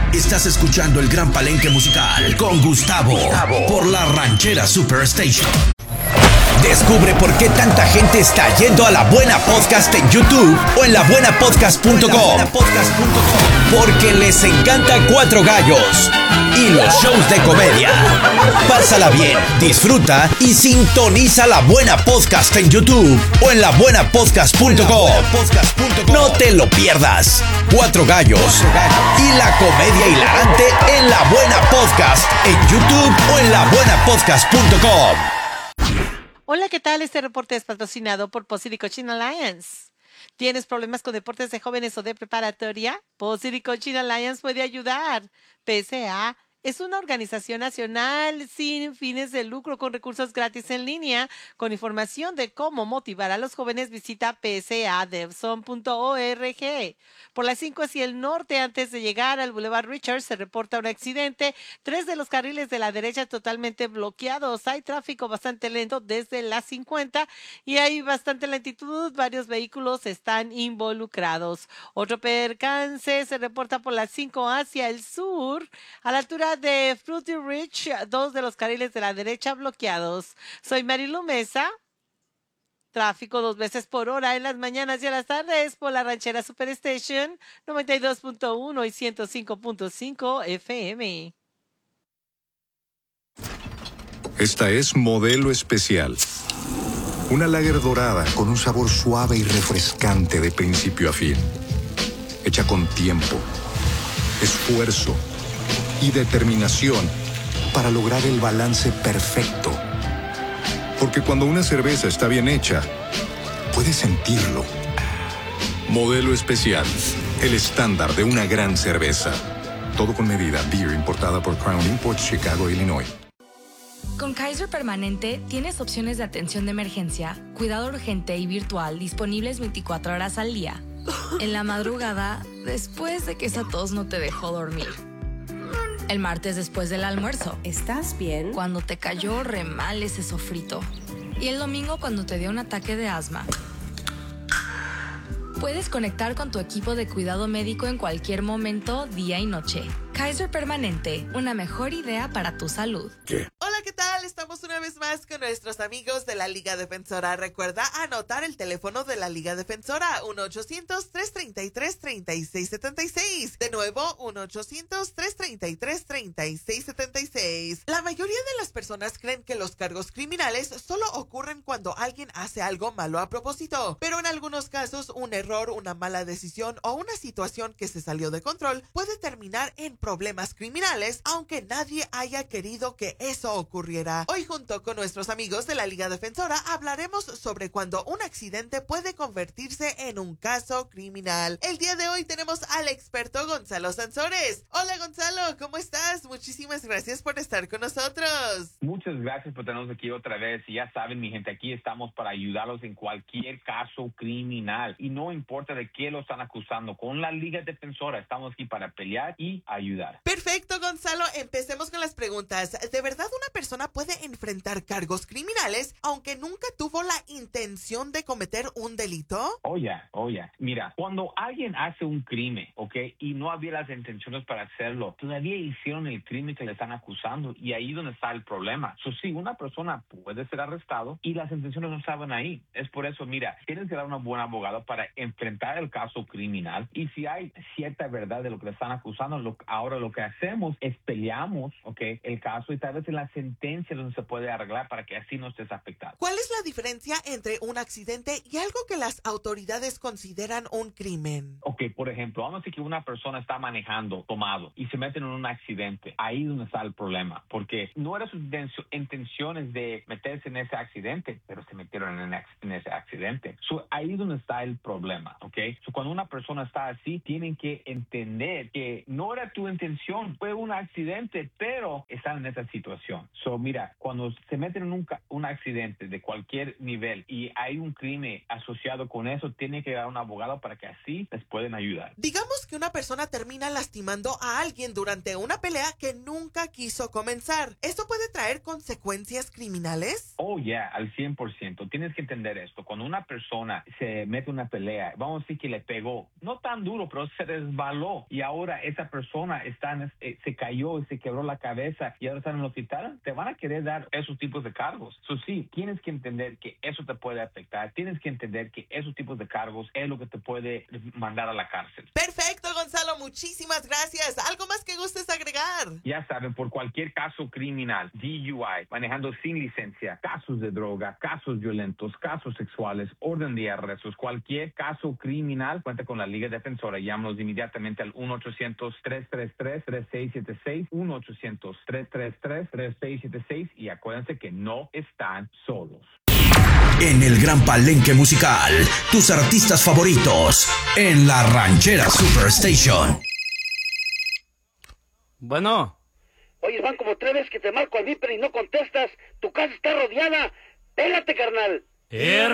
Estás escuchando el Gran Palenque Musical con Gustavo por la Ranchera Superstation. Descubre por qué tanta gente está yendo a La Buena Podcast en YouTube o en labuenapodcast.com. Porque les encanta Cuatro Gallos y los shows de comedia. Pásala bien, disfruta y sintoniza La Buena Podcast en YouTube o en labuenapodcast.com. No te lo pierdas. Cuatro Gallos y la comedia hilarante en La Buena Podcast en YouTube o en labuenapodcast.com. Hola, ¿qué tal? Este reporte es patrocinado por Posse Coaching Alliance. ¿Tienes problemas con deportes de jóvenes o de preparatoria? Posse Coaching Alliance puede ayudar. PSA es una organización nacional sin fines de lucro con recursos gratis en línea. Con información de cómo motivar a los jóvenes, visita psadevson.org. Por las 5 hacia el norte, antes de llegar al Boulevard Richards, se reporta un accidente. 3 de los carriles de la derecha totalmente bloqueados. Hay tráfico bastante lento desde las 50 y hay bastante lentitud. Varios vehículos están involucrados. Otro percance se reporta por las 5 hacia el sur, a la altura de Fruity Ridge, 2 de los carriles de la derecha bloqueados. Soy Marilu Mesa. Tráfico 2 veces por hora en las mañanas y a las tardes por la Ranchera Superstation 92.1 y 105.5 FM. Esta es Modelo Especial. Una lager dorada con un sabor suave y refrescante de principio a fin. Hecha con tiempo, esfuerzo y determinación para lograr el balance perfecto. Porque cuando una cerveza está bien hecha, puedes sentirlo. Modelo Especial, el estándar de una gran cerveza. Todo con medida. Beer importada por Crown Imports, Chicago, Illinois. Con Kaiser Permanente tienes opciones de atención de emergencia, cuidado urgente y virtual disponibles 24 horas al día. En la madrugada, después de que esa tos no te dejó dormir. El martes después del almuerzo. ¿Estás bien? Cuando te cayó re mal ese sofrito. Y el domingo cuando te dio un ataque de asma. Puedes conectar con tu equipo de cuidado médico en cualquier momento, día y noche. Kaiser Permanente, una mejor idea para tu salud. ¿Qué? Hola, ¿qué tal? Estamos una vez más con nuestros amigos de la Liga Defensora. Recuerda anotar el teléfono de la Liga Defensora, 1-800-333-3676. De nuevo, 1-800-333-3676. La mayoría de las personas creen que los cargos criminales solo ocurren cuando alguien hace algo malo a propósito. Pero en algunos casos, un error, una mala decisión o una situación que se salió de control puede terminar en problemas criminales, aunque nadie haya querido que eso ocurriera. Hoy, junto con nuestros amigos de la Liga Defensora, hablaremos sobre cuando un accidente puede convertirse en un caso criminal. El día de hoy tenemos al experto Gonzalo Sansores. Hola, Gonzalo, ¿cómo estás? Muchísimas gracias por estar con nosotros. Muchas gracias por tenernos aquí otra vez. Y ya saben, mi gente, aquí estamos para ayudarlos en cualquier caso criminal. Y no importa de qué lo están acusando, con la Liga Defensora estamos aquí para pelear y ayudar. Perfecto, Gonzalo. Empecemos con las preguntas. ¿De verdad una persona puede enfrentar cargos criminales aunque nunca tuvo la intención de cometer un delito? Oye. Mira, cuando alguien hace un crimen, ¿ok? Y no había las intenciones para hacerlo, todavía hicieron el crimen que le están acusando y ahí es donde está el problema. Sí, una persona puede ser arrestado y las intenciones no estaban ahí. Es por eso, mira, tienes que dar una buena abogada para enfrentar el caso criminal y si hay cierta verdad de lo que le están acusando, ahora lo que hacemos es peleamos, ¿ok? El caso y tal vez en la sentencia donde se puede arreglar para que así no estés afectado. ¿Cuál es la diferencia entre un accidente y algo que las autoridades consideran un crimen? Ok, por ejemplo, vamos a decir que una persona está manejando tomado y se meten en un accidente. Ahí es donde está el problema, porque no eran sus intenciones de meterse en ese accidente, pero se metieron en ese accidente. Ahí es donde está el problema, ¿ok? Cuando una persona está así, tienen que entender que no era tu intención, fue un accidente, pero están en esa situación. Mira, mira, cuando se meten en un accidente de cualquier nivel y hay un crimen asociado con eso, tiene que dar a un abogado para que así les pueden ayudar. Digamos que una persona termina lastimando a alguien durante una pelea que nunca quiso comenzar. ¿Esto puede traer consecuencias criminales? Oh, yeah, al 100%. Tienes que entender esto. Cuando una persona se mete en una pelea, vamos a decir que le pegó, no tan duro, pero se resbaló y ahora esa persona se cayó y se quebró la cabeza y ahora está en el hospital, te van a querer dar esos tipos de cargos. Sí, tienes que entender que eso te puede afectar. Tienes que entender que esos tipos de cargos es lo que te puede mandar a la cárcel. Perfecto, Gonzalo. Muchísimas gracias. ¿Algo más que gustes agregar? Ya saben, por cualquier caso criminal, DUI, manejando sin licencia, casos de droga, casos violentos, casos sexuales, orden de arrestos, cualquier caso criminal, cuenta con la Liga Defensora. Llámanos inmediatamente al 1-800-333-3676, 1-800-333-3676 y acuérdense que no están solos. En el Gran Palenque Musical, tus artistas favoritos en la Ranchera Superstation. Bueno. Oye, van como 3 veces que te marco al Viper y no contestas. Tu casa está rodeada. Pélate, carnal.